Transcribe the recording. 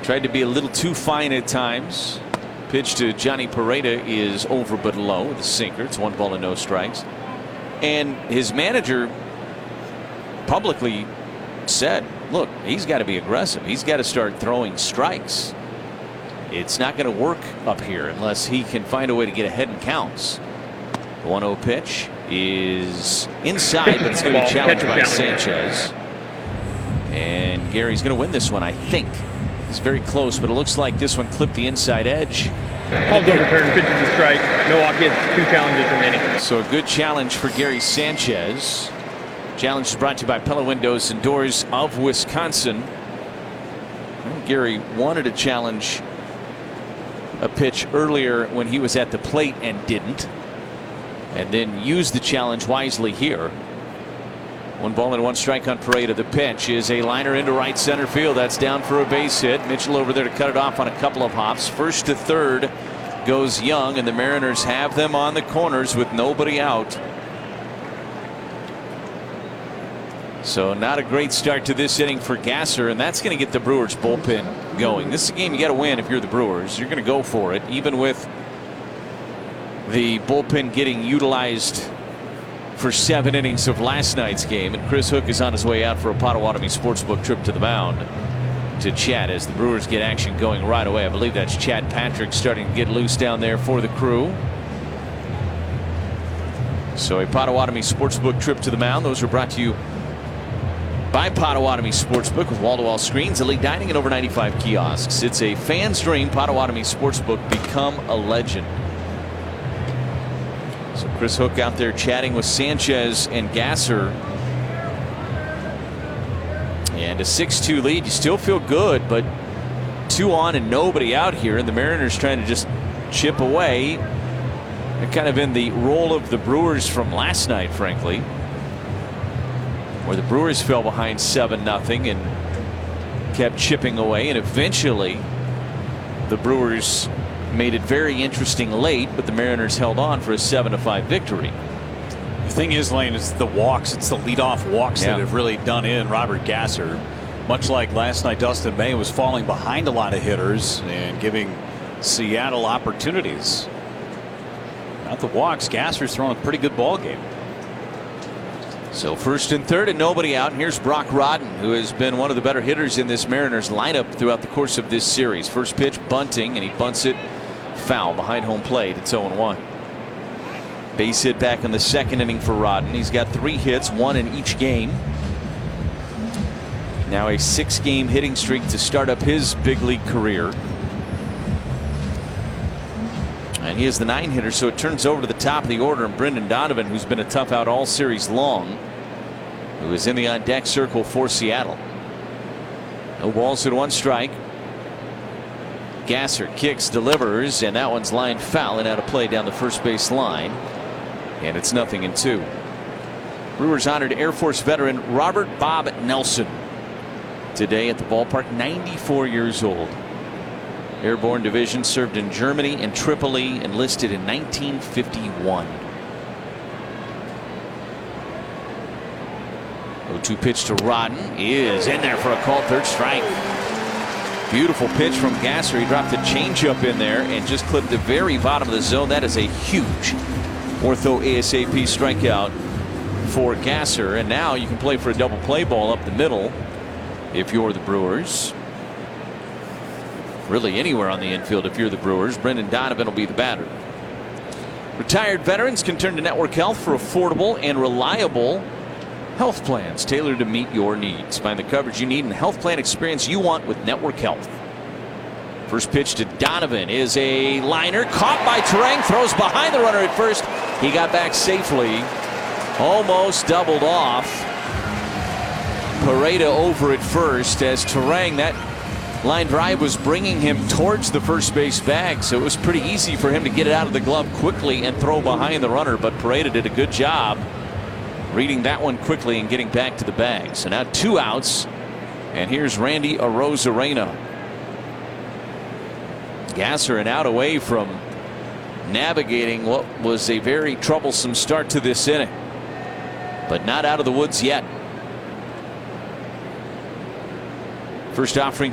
Tried to be a little too fine at times. Pitch to Johnny Pereda is over but low with a sinker. It's 1 ball and no strikes. And his manager publicly said, look, he's got to be aggressive. He's got to start throwing strikes. It's not going to work up here unless he can find a way to get ahead in counts. The 1-0 pitch is inside, but it's going to be challenged by Sanchez. And Gary's going to win this one, I think. It's very close, but it looks like this one clipped the inside edge. Called overturned, pitches a strike. Milwaukee has 2 challenges remaining. So a good challenge for Gary Sanchez. Challenge is brought to you by Pella Windows and Doors of Wisconsin. Gary wanted to challenge a pitch earlier when he was at the plate and didn't, and then used the challenge wisely here. 1 ball and 1 strike on Pereda. The pitch is a liner into right center field. That's down for a base hit. Mitchell over there to cut it off on a couple of hops. First to third goes Young, and the Mariners have them on the corners with nobody out. So not a great start to this inning for Gasser, and that's going to get the Brewers bullpen going. This is a game you got to win if you're the Brewers. You're going to go for it, even with the bullpen getting utilized for 7 innings of last night's game. And Chris Hook is on his way out for a Potawatomi Sportsbook trip to the mound to chat as the Brewers get action going right away. I believe that's Chad Patrick starting to get loose down there for the Crew. So a Potawatomi Sportsbook trip to the mound. Those are brought to you by Potawatomi Sportsbook with wall-to-wall screens, elite dining, and over 95 kiosks. It's a fan's dream. Potawatomi Sportsbook, become a legend. So Chris Hook out there chatting with Sanchez and Gasser. And a 6-2 lead. You still feel good, but 2 on and nobody out here, and the Mariners trying to just chip away. They're kind of in the role of the Brewers from last night, frankly, where the Brewers fell behind 7-0 and kept chipping away, and eventually the Brewers made it very interesting late, but the Mariners held on for a 7-5 victory. The thing is, Lane, it's the walks. It's the leadoff walks that have really done in Robert Gasser. Much like last night, Dustin May was falling behind a lot of hitters and giving Seattle opportunities. Not the walks. Gasser's throwing a pretty good ball game. So first and third and nobody out. And here's Brock Rodden, who has been one of the better hitters in this Mariners lineup throughout the course of this series. First pitch bunting, and he bunts it foul behind home plate. It's 0-1. Base hit back in the 2nd inning for Rodden. He's got 3 hits, 1 in each game. Now a 6-game hitting streak to start up his big league career. And he is the 9-hitter, so it turns over to the top of the order, and Brendan Donovan, who's been a tough out all series long, who is in the on deck circle for Seattle. No balls and 1 strike. Gasser kicks, delivers, and that one's lined foul and out of play down the first base line. And it's 0-2. Brewers honored Air Force veteran Robert Bob Nelson today at the ballpark, 94 years old. Airborne Division, served in Germany and Tripoli, enlisted in 1951. 0-2 pitch to Rodden is in there for a called 3rd strike. Beautiful pitch from Gasser. He dropped a changeup in there and just clipped the very bottom of the zone. That is a huge ortho ASAP strikeout for Gasser. And now you can play for a double play ball up the middle if you're the Brewers. Really anywhere on the infield if you're the Brewers. Brendan Donovan will be the batter. Retired veterans can turn to Network Health for affordable and reliable health plans tailored to meet your needs. Find the coverage you need and health plan experience you want with Network Health. First pitch to Donovan is a liner caught by Turang, throws behind the runner at first. He got back safely, almost doubled off. Pereda over at first as Turang, that line drive was bringing him towards the first base bag, so it was pretty easy for him to get it out of the glove quickly and throw behind the runner, but Pereda did a good job reading that one quickly and getting back to the bag. So now 2 outs, and here's Randy Arozarena. Gasser an out away from navigating what was a very troublesome start to this inning, but not out of the woods yet. First offering